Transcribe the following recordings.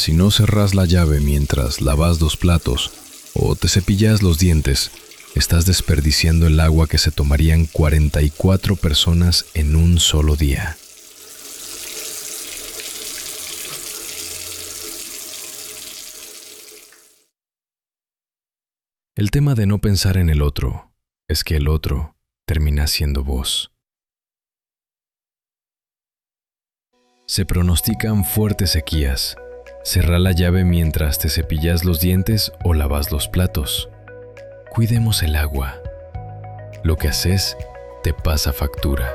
Si no cerrás la llave mientras lavas los platos o te cepillas los dientes, estás desperdiciando el agua que se tomarían 44 personas en un solo día. El tema de no pensar en el otro es que el otro termina siendo vos. Se pronostican fuertes sequías. Cerrá la llave mientras te cepillas los dientes o lavas los platos. Cuidemos el agua. Lo que haces te pasa factura.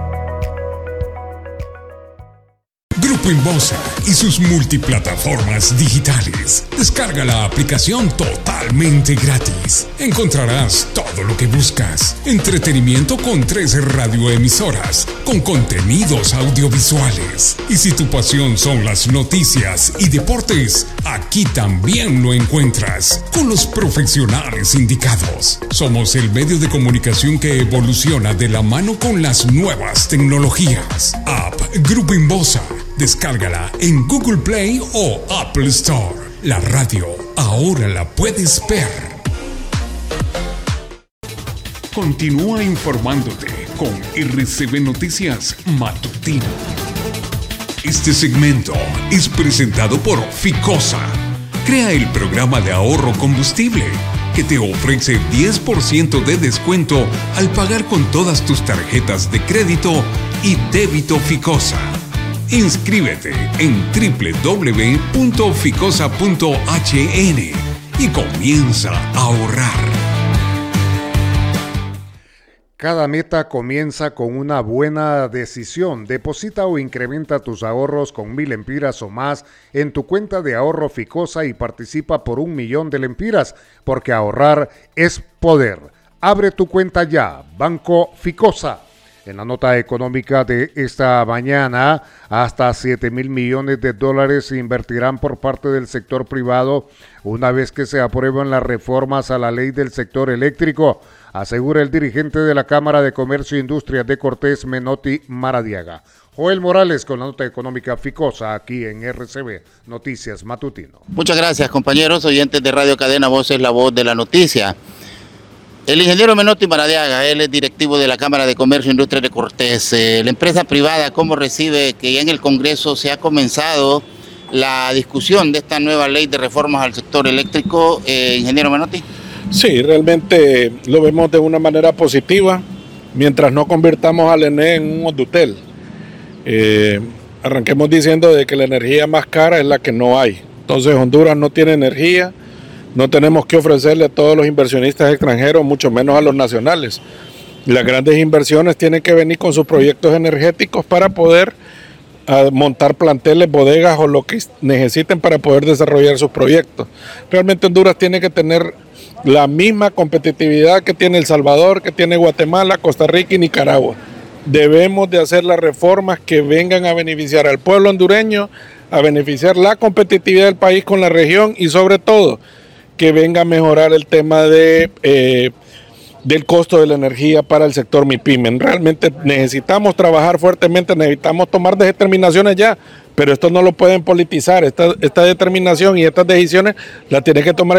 Grupo Inbosa y sus multiplataformas digitales. Descarga la aplicación totalmente gratis. Encontrarás todo lo que buscas. Entretenimiento con 3 radioemisoras, con contenidos audiovisuales. Y si tu pasión son las noticias y deportes, aquí también lo encuentras, con los profesionales indicados. Somos el medio de comunicación que evoluciona de la mano con las nuevas tecnologías. App Grupo Inbosa. Descárgala en Google Play o Apple Store. La radio ahora la puedes ver. Continúa informándote con RCB Noticias Matutino. Este segmento es presentado por Ficosa. Crea el programa de ahorro combustible que te ofrece 10% de descuento al pagar con todas tus tarjetas de crédito y débito Ficosa. Inscríbete en www.ficosa.hn y comienza a ahorrar. Cada meta comienza con una buena decisión. Deposita o incrementa tus ahorros con 1,000 lempiras o más en tu cuenta de ahorro Ficosa y participa por 1,000,000 de lempiras, porque ahorrar es poder. Abre tu cuenta ya, Banco Ficosa. En la nota económica de esta mañana, hasta 7,000 millones de dólares se invertirán por parte del sector privado una vez que se aprueben las reformas a la ley del sector eléctrico, asegura el dirigente de la Cámara de Comercio e Industria de Cortés, Menotti Maradiaga. Joel Morales con la nota económica Ficosa aquí en RCB Noticias Matutino. Muchas gracias, compañeros oyentes de Radio Cadena Voz, es la voz de la noticia. El ingeniero Menotti Maradiaga, él es directivo de la Cámara de Comercio e Industria de Cortés. La empresa privada, ¿cómo recibe que ya en el Congreso se ha comenzado la discusión de esta nueva ley de reformas al sector eléctrico, ingeniero Menotti? Sí, realmente lo vemos de una manera positiva, mientras no convirtamos al ENE en un hotel. Arranquemos diciendo de que la energía más cara es la que no hay. Entonces Honduras no tiene energía. No tenemos que ofrecerle a todos los inversionistas extranjeros, mucho menos a los nacionales. Las grandes inversiones tienen que venir con sus proyectos energéticos para poder montar planteles, bodegas o lo que necesiten para poder desarrollar sus proyectos. Realmente Honduras tiene que tener la misma competitividad que tiene El Salvador, que tiene Guatemala, Costa Rica y Nicaragua. Debemos de hacer las reformas que vengan a beneficiar al pueblo hondureño, a beneficiar la competitividad del país con la región y sobre todo que venga a mejorar el tema del costo de la energía para el sector MIPYME. Realmente necesitamos trabajar fuertemente, necesitamos tomar determinaciones ya, pero esto no lo pueden politizar, esta determinación y estas decisiones las tiene que tomar